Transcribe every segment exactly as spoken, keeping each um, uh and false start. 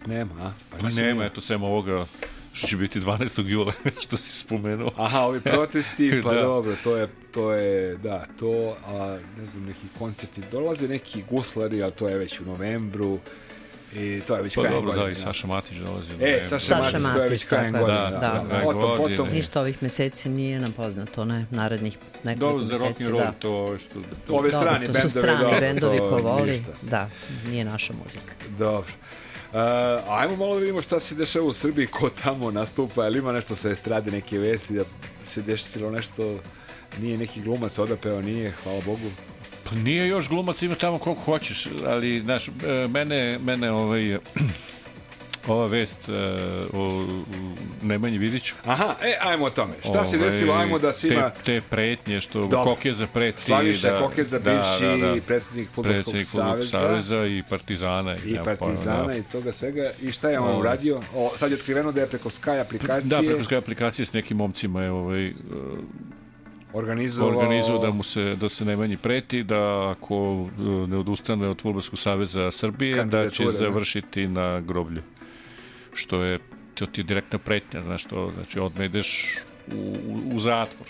Nema, a? Pa, pa nema, eto, sem ovoga što će biti dvanaestog jula, što si spomenuo. Aha, ovi protesti, pa da. dobro, to je, to je, da, to, a ne znam, neki koncerti, dolaze neki guslari, ali to je već u novembru, i to je već pa krajem dobro, godine. da, i Saša Matić dolazi u E, novembru. Saša, Saša Matić, Matić, to je već krajem tako je. godine. Da, Da, da, da. Potom, godine. potom, Ništa ovih meseci nije nam poznato, ne, narednih nekoliko Dobro, za rock meseci, and roll, da. to što... To... ove Dobro, strani to bendovi, su strani dobro, bendovi to ko voli, ništa. da, nije naša muzika. Dobro. Uh, ajmo malo da vidimo šta se dešava u Srbiji, ko tamo nastupa, ali ima nešto sa estrade, neke vesti, da se desilo nešto, nije neki glumac odapeo, nije, hvala Bogu. Pa nije još glumac, ima tamo koliko hoćeš, ali, znaš, mene, mene ovaj... ova vest uh, o Nemanji Vidiću. Aha, e, ajmo o tome. Šta Ove, se desilo, ajmo da svima... Te, te pretnje što Dobro. Kokeza preti... Slaviša da, Kokeza, da, bivši da, da. predsjednik Fudbalskog saveza. saveza i Partizana. I Partizana da. i toga svega. I šta je on uradio? O, sad je otkriveno da je preko Sky aplikacije... Da, preko Sky aplikacije s nekim momcima je ovaj... Uh, organizovao... organizovao da mu se, da se Nemanji preti, da ako ne odustane od Fudbalskog saveza Srbije, da će završiti na groblju. Što je, to ti je direktna pretnja, znaš to, znači odmah ideš u, u, u zatvor.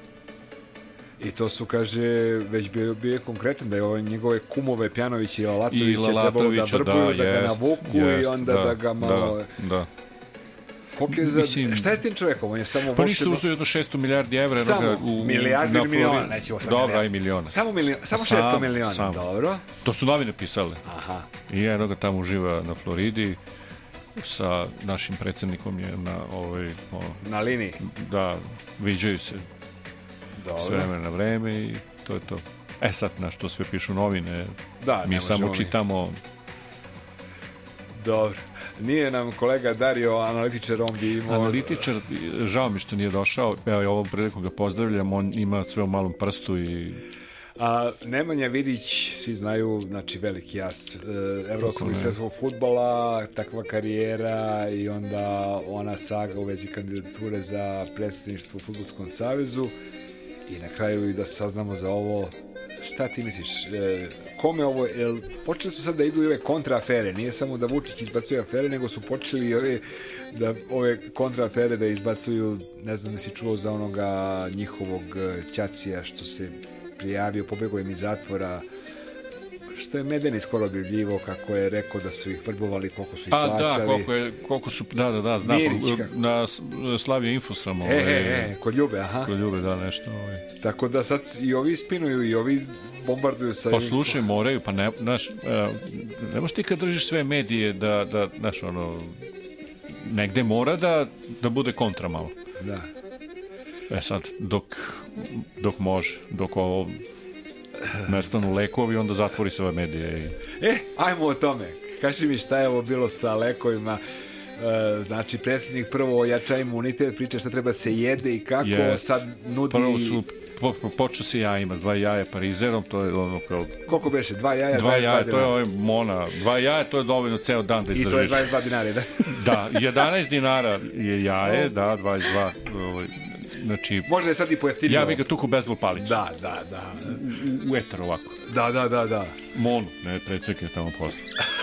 I to su, kaže, već bio, bio je konkretan, da je ove njegove kumove Pjanović i Lalatovića trebalo da vrbuju, da, da ga jest, navuku jest, i onda da, da ga malo... Da, da. Kokeza, Mislim, šta je s tim čovjekom? On je samo pa ništa uzeo jedno šesto milijardi evra. Samo u, milijardi ili miliona, nećemo sam Dobro, aj miliona. Samo, milion, samo šesto miliona, sam. dobro. To su novine pisale. Aha. I jedno ga tamo uživa na Floridi, sa našim predsjednikom je na ovaj... O, na liniji. Da, viđaju se dobro. S vremena na vreme i to je to. E sad, na što sve pišu novine, da, mi samo mi. čitamo... Dobro. Nije nam kolega Dario analitičar, on bi imao... Analitičar, žao mi što nije došao, evo ovom prilikom ga pozdravljam, on ima sve u malom prstu i... A, Nemanja Vidić, svi znaju, znači veliki jas e, evropskog i svjetskog fudbala, takva karijera i onda ona saga u vezi kandidature za predsjedništvo u Fudbalskom savezu i na kraju i da saznamo za ovo. Šta ti misliš, e, kome ovo, jel, počeli su sad da idu i ove kontraafere, nije samo da Vučić izbacuje afere, nego su počeli i ove, da, ove kontraafere da izbacuju, ne znam da si čuo za onoga njihovog ćacija što se prijavio, pobegao im iz zatvora, što je Medeni skoro objavljivo kako je rekao da su ih vrbovali, koliko su ih A, plaćali. A da, koliko, je, koliko su, da, da, da, znam, na Slavije Infosam. E, e, e, kod Ljube, aha. Kod Ljube, da, nešto. Ovaj. Tako da sad i ovi spinuju i ovi bombarduju sa... Pa slušaj, moraju, pa ne, znaš, ne možeš ti kad držiš sve medije da, da, znaš, ono, negde mora da, da bude kontra malo. Da. E sad, dok, dok može, dok ovo nestanu lekovi, onda zatvori sve medije. I... E, ajmo o tome. Kaži mi šta je ovo bilo sa lekovima. E, znači, predsjednik prvo ojača imunitet, priča šta treba se jede i kako, yes. Sad nudi... Prvo su, po, po, počeo se jajima, dva jaja parizerom, to je ono kao... Koliko beše? Dva jaja, dva jaja, to je ovaj mona. Dva jaja, to je dovoljno ceo dan da izdržiš. I to je dvadeset dva dinara, da? Da, jedanaest dinara je jaje, da, dvadeset dva... Ovaj, znači, možda je sad i pojeftinio. Ja bih ga tuku bezbol palicu. Da, da, da. U, u etar ovako. Da, da, da, da. Monu, ne, predsjek je tamo posle.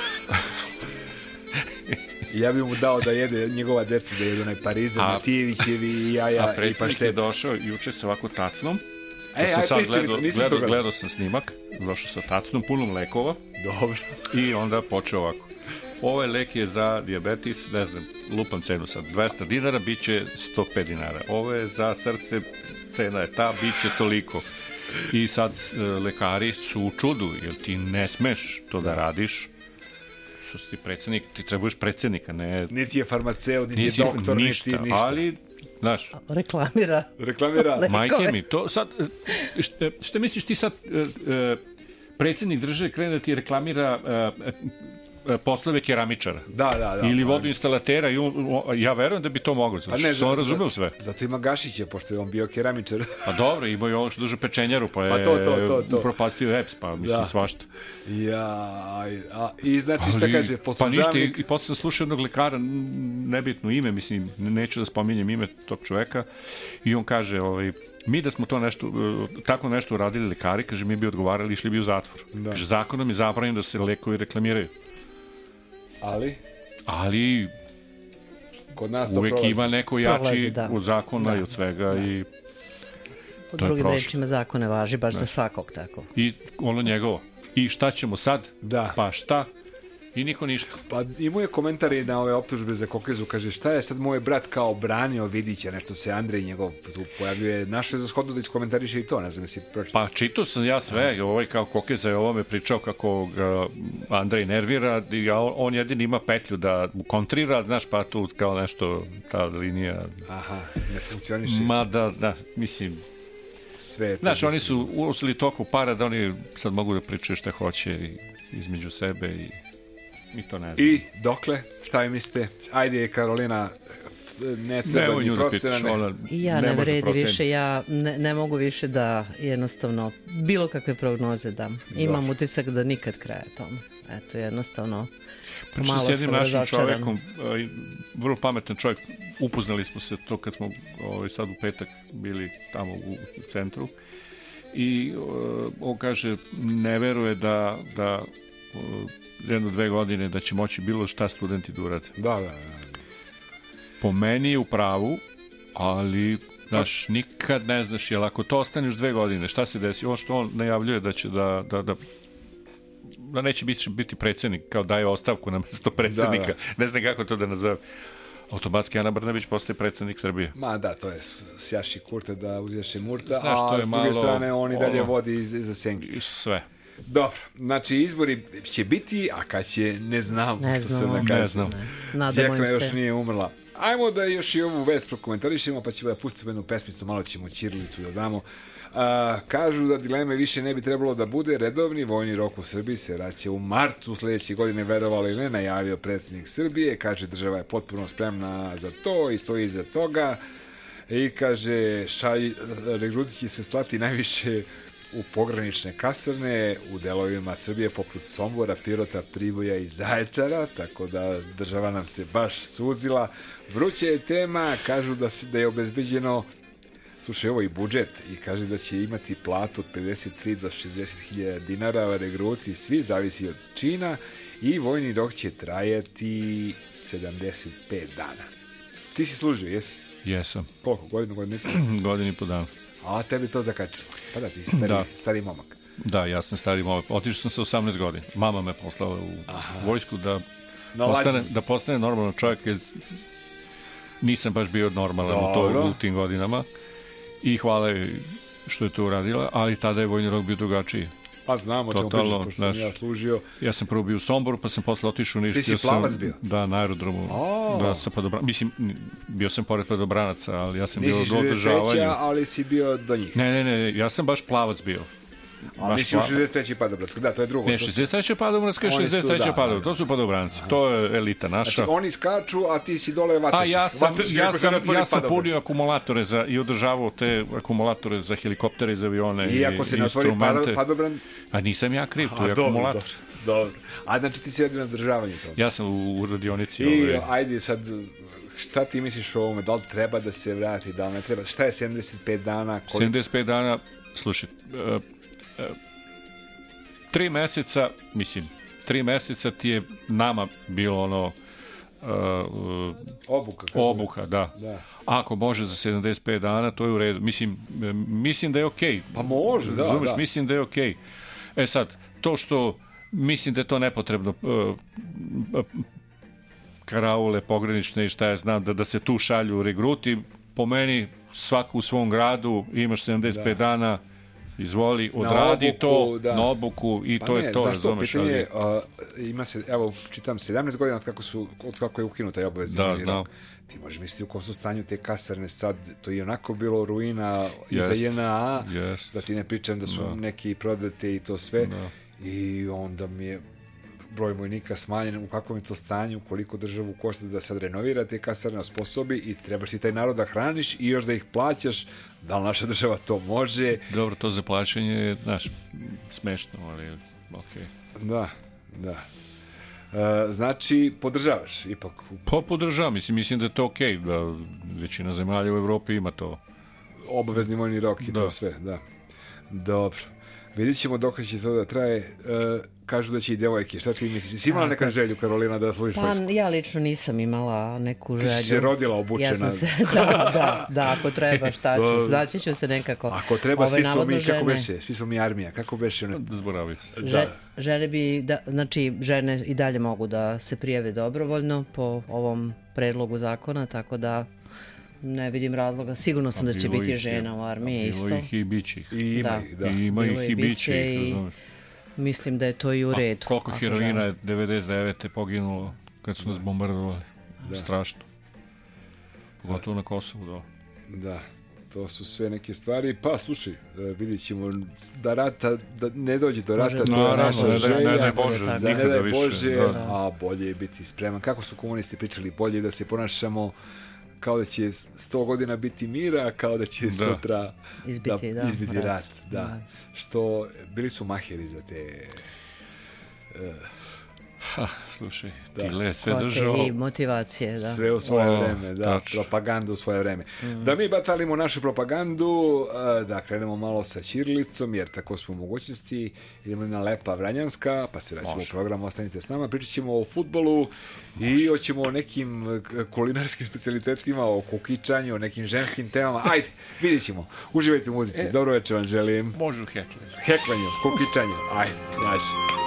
Ja bih mu dao da jede njegova deca, da jedu onaj parizer, Matijevićevi i jaja i paštet. A predsjednik je došao juče sa ovako tacnom. E, sam aj, sad pričaj, gledao, nisam gledao, to gledao sam snimak, došao sa tacnom, punom lekova. Dobro. I onda počeo ovako. Ovaj lek je za dijabetes, ne znam, lupam cenu sad, dvesta dinara, bit će sto pet dinara. Ovo je za srce, cena je ta, bit će toliko. I sad e, lekari su u čudu, jer ti ne smeš to da radiš. Što si predsjednik, ti trebaš predsjednika, ne... Niti je farmaceut, niti, niti je doktor, ništa, niti ništa. Ali, znaš... Reklamira. Reklamira. Majke mi, to sad... Šta, šta misliš ti sad... E, e, predsjednik države krene da ti reklamira... E, poslove keramičara. Da, da, da. Ili vodoinstalatera. I on, ja verujem da bi to mogao. Znači, pa ne, što on razumeo sve. Zato ima Gašića, pošto je on bio keramičar. Pa dobro, ima i ono što duže pečenjaru, pa je pa to, to, to, to. upropastio E P S, pa mislim da. Svašta. Ja, a, i znači šta ali, kaže, poslužavnik... Pa ništa, i, i posle sam slušao jednog lekara, nebitno ime, mislim, neću da spominjem ime tog čoveka, i on kaže, ovaj, mi da smo to nešto, tako nešto uradili lekari, kaže, mi bi odgovarali, išli bi u zatvor. Da. Kaže, zakonom je zabranjeno da se lekovi reklamiraju. Ali? ali kod nas to uvek prolazi. ima neko jači Prolazi, da. od zakona Da. i od svega Da. i U to je drugim prošlo. rečima zakon ne važi baš za svakog tako. I ono njegovo. I šta ćemo sad? Da. Pa šta? I niko ništa. Pa imao je komentari na ove optužbe za Kokezu, kaže šta je sad moj brat kao branio, Vidića, nešto se Andrej njegov tu pojavljuje, našo je za shodno da iskomentariše i to, ne znam si pročitao. Pa čitao sam ja sve, ovaj kao Kokeza je o ovome pričao kako ga Andrej nervira, i on jedin ima petlju da mu kontrira, znaš, pa tu kao nešto, ta linija. Aha, ne funkcioniše. Ma da, da, mislim, Sve je to znaš, oni diskutno. su usili toliko para da oni sad mogu da pričaju šta hoće i, između sebe i, i to ne znam. I dokle, šta vi mislite? Ajde, Karolina, ne treba Nemoj ni nju da pitaš, procena, ne. ona I ja ne ne može vredi proceniti. više, ja ne, ne mogu više da jednostavno bilo kakve prognoze dam. Imam utisak da nikad kraja tome. Eto, jednostavno, Pričam malo s jednim sam našim razočarana. čovekom, a, vrlo pametan čovjek, upoznali smo se to kad smo ovaj, sad u petak bili tamo u centru i uh, on kaže, ne veruje da, da uh, jedno, dve godine da će moći bilo šta studenti da urade. Da, da, da. Po meni je u pravu, ali znaš, nikad ne znaš, jel ako to ostaneš dve godine, šta se desi? Ovo što on najavljuje da će da, da, da da neće biti, biti predsjednik, kao daje ostavku na mesto predsjednika, Da, ne znam kako to da nazove. Automatski Ana Brnabić postaje predsjednik Srbije. Ma da, to je sjaši Kurte da uzješe Murta, Znaš, to a je s druge malo, strane on i dalje ono, vodi iz, iza senke. I sve. Dobro, znači izbori će biti, a kad će, ne znam, Ne što se znamo. onda Ne kaže. znam. Nadamo Đekna im još se. nije umrla. Ajmo da još i ovu vest prokomentarišemo, pa ćemo da pustimo jednu pesmicu, malo ćemo ćirilicu da damo. A, kažu da dileme više ne bi trebalo da bude. Redovni vojni rok u Srbiji se vraća u martu sledeće godine, verovali ili ne, najavio predsjednik Srbije. Kaže, država je potpuno spremna za to i stoji iza toga. I kaže, šalj, regruti će se slati najviše u pogranične kasarne u delovima Srbije poput Sombora, Pirota, Priboja i Zaječara, tako da država nam se baš suzila. Vruća je tema, kažu da, se, da je obezbeđeno, slušaj, ovo i budžet, i kaže da će imati platu od pedeset tri do šezdeset hiljada dinara, regruti, svi zavisi od čina, i vojni rok će trajati sedamdeset pet dana. Ti si služio, jesi? Jesam. Koliko? Godinu, godinu? Godin i po dan. A tebi to zakačilo. Pa da, ti si stari, Da. stari momak. Da, ja sam stari momak. Otišao sam sa osamnaest godina. Mama me poslala u Aha. vojsku da Na postane, lađi. da postane normalan čovjek, jer nisam baš bio normalan u, to, Dobro. u tim godinama. I hvala joj što je to uradila, ali tada je vojni rok bio drugačiji. Pa znam o čemu Totalno, pričaš, pošto sam znaš. ja služio. Ja sam prvo bio u Somboru, pa sam posle otišao u Niš. Ti si bio sam- plavac bio? Da, na aerodromu. O. Da, sa padobran... Mislim, bio sam pored padobranaca, ali ja sam Nisi bio u šezdeset treća, održavanju. ali si bio do njih. Ne, ne, ne, ja sam baš plavac bio. A baš nisi u plavac. šezdeset trećoj padobranskoj. Da, to je drugo. Ne, To su- šezdeset treća padobranska, Oni su, šezdeset treća da, padobranska, da. to su padobranci, to je elita naša. Znači, oni skaču, a ti si dole vataš. A ja sam, Vataš ja kako se sam, natvori ja sam padobran. punio akumulatore za, i održavao te akumulatore za helikoptere i za avione i, I ako se ne otvori instrumente. padobran... A nisam ja kriv, tu A, je dobro, akumulator. dobro, dobro. A znači ti si radio na održavanju toga. Ja sam u, u radionici. I ove, ajde sad, šta ti misliš o ovome? Da li treba da se vrati, da li ne treba? Šta je sedamdeset pet dana? Koliko... sedamdeset pet dana, slušaj, uh, uh, tri meseca, mislim, tri meseca ti je nama bilo ono uh, Obuka. kako- obuka, da. Da. Ako može za sedamdeset pet dana, to je u redu. Mislim, e, mislim da je okej. Pa može, da, Razumeš, da. mislim da je okej. E sad, to što mislim da je to nepotrebno, uh, karaule pogranične i šta ja znam, da, da se tu šalju regruti, po meni svako u svom gradu, imaš sedamdeset pet dana, izvoli, odradi obuku, to da. na obuku i Pa to ne, je to, znaš to, razumeš. pitanje ali- je, uh, ima se, evo, čitam sedamnaest godina od kako, su, od kako je ukinut taj obavezni Da, vojni znam. rok. Ti možeš misliti u kom su stanju te kasarne sad, to je onako bilo ruina i za Jest. J N A, Jest. da ti ne pričam da su Da. neki prodate i to sve. Da. I onda mi je broj vojnika smanjen, u kakvom je to stanju, koliko državu košta da sad renovira te kasarne, osposobi, i trebaš ti taj narod da hraniš i još da ih plaćaš. Da li naša država to može? Dobro, to za plaćanje je, znaš, smešno, ali okej. Da, da. E, znači, podržavaš ipak. Pa podržavam, mislim, mislim da je to okej, da većina zemalja u Evropi ima to. Obavezni vojni rok i Da. to sve, da. Dobro. Vidjet ćemo dok će to da traje. Uh, kažu da će i devojke. Šta ti misliš? Si imala nekad želju, Karolina, da služiš vojsku? Pa ja lično nisam imala neku želju. Ti si se rodila obučena. Ja sam se, da, da, da, ako treba, šta ću, znači ću se nekako. Ako treba, ove, svi smo mi, žene, kako beše, svi smo mi armija, kako beše? Zboravio se. Da. Žene bi, da, znači, žene i dalje mogu da se prijave dobrovoljno po ovom predlogu zakona, tako da ne vidim razloga. Sigurno sam da će biti žena u armiji isto. Bilo ih i biće ih. I ima ih, da. I ima ih i biće ih, razumiješ. Mislim da je to i u redu. A koliko heroina je devedeset devete poginulo kad su nas bombardovali? Da. Strašno. Pogotovo na Kosovu, da. Da, to su sve neke stvari. Pa, slušaj, vidjet ćemo da rata, da ne dođe do rata, Bože, to je naša ne, želja. Ne daj Bože, da, nikada ne daj više. Bože, Da. A bolje je biti spreman. Kako su komunisti pričali, bolje da se ponašamo kao da će sto godina biti mira, kao da će da. sutra izbiti, da, da, izbiti rat. rat da. Da. Što, bili su maheri za te... Uh, ha, slušaj, da. Tile sve držao. I motivacije, da. Sve u svoje o, vreme, da, tač. propagandu u svoje vreme. Mm. Da mi batalimo našu propagandu, da krenemo malo sa ćirilicom, jer tako smo u mogućnosti. Idemo na Lepa Vranjanska, pa se vraćamo u program, ostanite s nama. Pričat ćemo o fudbalu i hoćemo o nekim kulinarskim specijalitetima, o kukičanju, o nekim ženskim temama. Ajde, vidjet ćemo. Uživajte u muzici. E, dobro večer vam želim. Može u heklanju. Heklanju, kukičanju. Ajde, znaš.